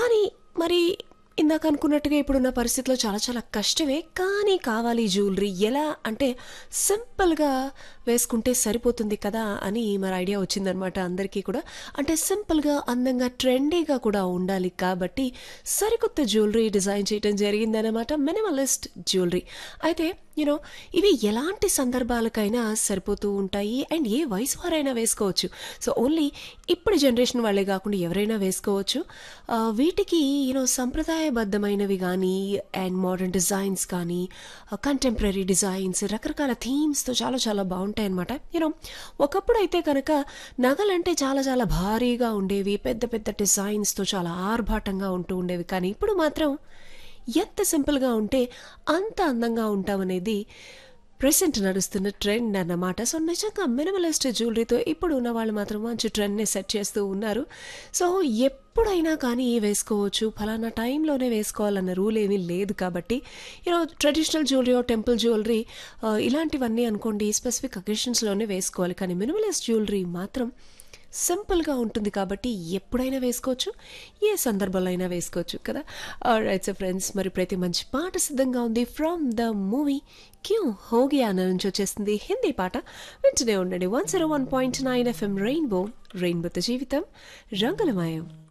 కానీ మరి ఇందాక అనుకున్నట్టుగా ఇప్పుడున్న పరిస్థితిలో చాలా చాలా కష్టమే. కానీ కావాలి జ్యువెలరీ. ఎలా అంటే సింపుల్‌గా వేసుకుంటే సరిపోతుంది కదా! అని మరి ఐడియా వచ్చిందనమాట అందరికీ కూడా. అంటే సింపుల్‌గా, అందంగా, ట్రెండీగా కూడా ఉండాలి కాబట్టి సరికొత్త జ్యువెలరీ డిజైన్ చేయటం జరిగిందనమాట. Minimalist jewellery. అయితే ఇవి ఎలాంటి సందర్భాలకైనా సరిపోతూ ఉంటాయి. అండ్ ఏ వయసు వారైనా వేసుకోవచ్చు. సో, ఓన్లీ ఇప్పుడు జనరేషన్ వాళ్ళే కాకుండా ఎవరైనా వేసుకోవచ్చు. వీటికి సంప్రదాయబద్ధమైనవి కానీ అండ్ మోడర్న్ డిజైన్స్ కానీ కంటెంపరరీ డిజైన్స్ రకరకాల థీమ్స్తో చాలా చాలా బాగుంటాయన్నమాట. ఒకప్పుడు అయితే కనుక నగలంటే చాలా చాలా భారీగా ఉండేవి, పెద్ద పెద్ద డిజైన్స్తో చాలా ఆర్భాటంగా ఉంటూ ఉండేవి. కానీ ఇప్పుడు మాత్రం ఎంత సింపుల్గా ఉంటే అంత అందంగా ఉంటామనేది ప్రెసెంట్ నడుస్తున్న ట్రెండ్ అన్నమాట. సో, నిజంగా మినిమలిస్ట్ జ్యువెలరీతో ఇప్పుడు ఉన్న వాళ్ళు మాత్రం మంచి ట్రెండ్ని సెట్ చేస్తూ ఉన్నారు. సో, ఎప్పుడైనా కానీ వేసుకోవచ్చు, ఫలానా టైంలోనే వేసుకోవాలన్న రూల్ ఏమీ లేదు కాబట్టి ట్రెడిషనల్ జ్యువెలరీ, టెంపుల్ జ్యువెలరీ ఇలాంటివన్నీ అనుకోండి స్పెసిఫిక్ అకేషన్స్లోనే వేసుకోవాలి. కానీ మినిమలిస్ట్ జ్యువెలరీ మాత్రం సింపుల్గా ఉంటుంది కాబట్టి ఎప్పుడైనా వేసుకోవచ్చు, ఏ సందర్భంలో అయినా వేసుకోవచ్చు కదా. ఆల్రైట్ సో ఫ్రెండ్స్, మరి ప్రతి మంచి పాట సిద్ధంగా ఉంది. ఫ్రమ్ ద మూవీ క్యూ హోగియా నుంచి వచ్చేస్తుంది హిందీ పాట. వింటూనే ఉండండి 101.9 FM రెయిన్బోతో జీవితం రంగులమయం.